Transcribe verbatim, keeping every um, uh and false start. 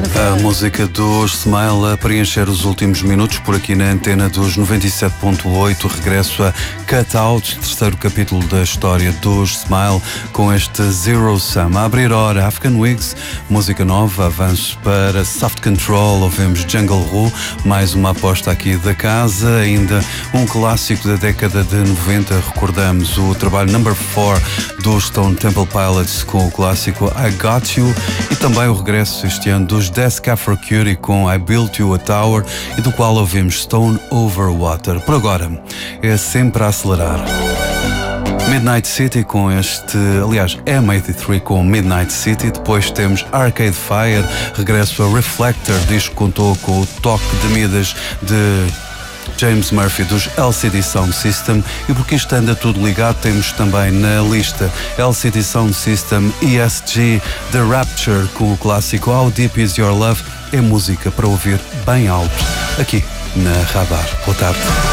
A música dos Smile a preencher os últimos minutos por aqui na antena dos noventa e sete ponto oito. Regresso a Cut Out, terceiro capítulo da história dos Smile, com este Zero Sum. A abrir hora, Afghan Wigs, música nova, avanço para Soft Control, ouvimos Jungle Roo, mais uma aposta aqui da casa, ainda um clássico da década de noventa, recordamos o trabalho Number four dos Stone Temple Pilots com o clássico I Got You, e também o regresso este ano dos Death Cab for Cutie com I Built You a Tower, e do qual ouvimos Stone Over Water. Por agora, é sempre a acelerar. Midnight City com este, aliás, M oitenta e três com Midnight City, depois temos Arcade Fire, regresso a Reflector, disco que contou com o toque de Midas de James Murphy dos L C D Sound System, e porque isto anda tudo ligado, temos também na lista L C D Sound System, E S G, The Rapture com o clássico How Deep Is Your Love. É música para ouvir bem alto aqui na Radar. Boa tarde.